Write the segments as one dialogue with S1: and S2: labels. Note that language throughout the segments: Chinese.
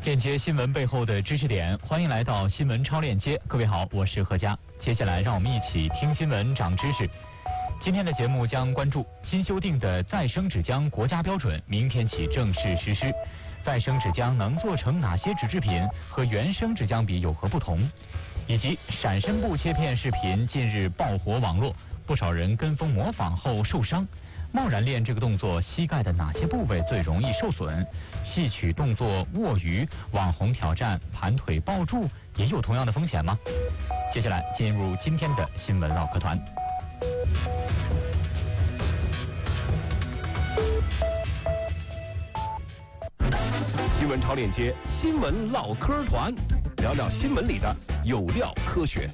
S1: 链接新闻背后的知识点，欢迎来到新闻超链接。各位好，我是何佳。接下来让我们一起听新闻长知识。今天的节目将关注新修订的再生纸浆国家标准，明天起正式实施。再生纸浆能做成哪些纸制品，和原生纸浆比有何不同？以及闪身布切片视频近日爆火网络，不少人跟风模仿后受伤。贸然练这个动作，膝盖的哪些部位最容易受损？戏曲动作卧鱼，网红挑战盘腿抱柱，也有同样的风险吗？接下来进入今天的新闻唠嗑团。
S2: 新闻超链接，新闻唠嗑团，聊聊新闻里的有料科学。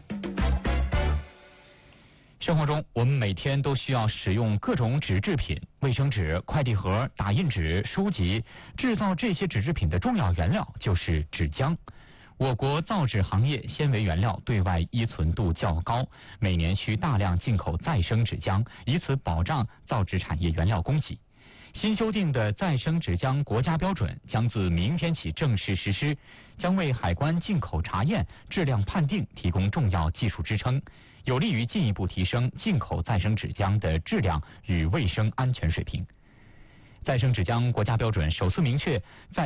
S1: 生活中，我们每天都需要使用各种纸制品，卫生纸、快递盒、打印纸、书籍。制造这些纸制品的重要原料就是纸浆。我国造纸行业纤维原料对外依存度较高，每年需大量进口再生纸浆，以此保障造纸产业原料供给。新修订的再生纸浆国家标准将自明天起正式实施，将为海关进口查验、质量判定提供重要技术支撑，有利于进一步提升进口再生纸浆的质量与卫生安全水平。再生纸浆国家标准首次明确，在